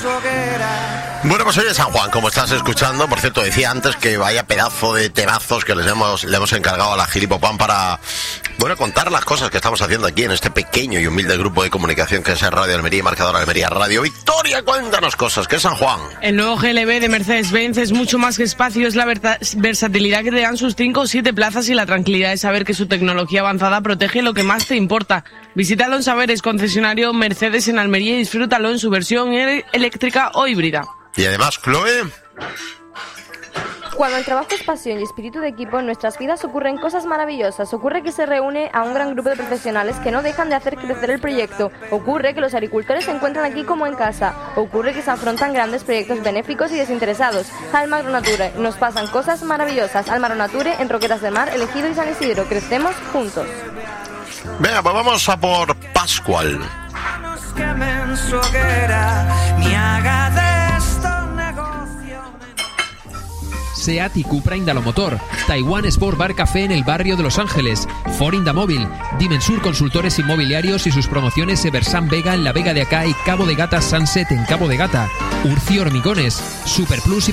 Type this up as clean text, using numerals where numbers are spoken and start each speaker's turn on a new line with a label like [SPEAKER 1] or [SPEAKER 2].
[SPEAKER 1] Bueno, pues hoy es San Juan, como estás escuchando. Por cierto, decía antes que vaya pedazo de temazos que le hemos encargado a la Gilipopán para, bueno, contar las cosas que estamos haciendo aquí en este pequeño y humilde grupo de comunicación que es Radio Almería y Marcador Almería Radio. Victoria, cuéntanos cosas, ¿qué es San Juan?
[SPEAKER 2] El nuevo GLB de Mercedes-Benz es mucho más que espacio, es la versatilidad que te dan sus 5 o 7 plazas y la tranquilidad de saber que su tecnología avanzada protege lo que más te importa. Visítalo en Saberes, concesionario Mercedes en Almería, y disfrútalo en su versión eléctrica o híbrida.
[SPEAKER 1] Y además, Chloe...
[SPEAKER 3] Cuando el trabajo es pasión y espíritu de equipo, en nuestras vidas ocurren cosas maravillosas. Ocurre que se reúne a un gran grupo de profesionales que no dejan de hacer crecer el proyecto. Ocurre que los agricultores se encuentran aquí como en casa. Ocurre que se afrontan grandes proyectos benéficos y desinteresados. Alma Agronature, nos pasan cosas maravillosas. Alma Agronature en Roquetas del Mar, El Ejido y San Isidro. Crecemos juntos.
[SPEAKER 1] Venga, pues vamos a por Pascual.
[SPEAKER 4] SEAT y Cupra Indalomotor, Taiwan Sport Bar Café en el barrio de Los Ángeles, Ford Indamóvil, Dimensur Consultores Inmobiliarios y sus promociones Eversan Vega en la Vega de Acá y Cabo de Gata Sunset en Cabo de Gata, Urci Hormigones, Superplus y